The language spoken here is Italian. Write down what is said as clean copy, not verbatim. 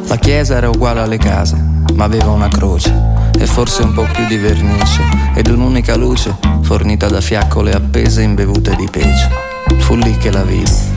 La chiesa era uguale alle case, ma aveva una croce e forse un po' più di vernice ed un'unica luce fornita da fiaccole appese imbevute di pece. Fu lì che la vidi,